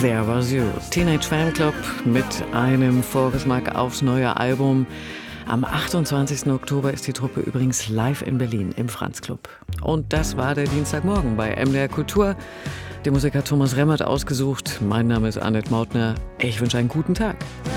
There Was You. Teenage Fanclub mit einem Vorgeschmack aufs neue Album. Am 28. Oktober ist die Truppe übrigens live in Berlin im Franz Club. Und das war der Dienstagmorgen bei MDR Kultur. Der Musiker Thomas Remmert ausgesucht. Mein Name ist Annette Mautner. Ich wünsche einen guten Tag.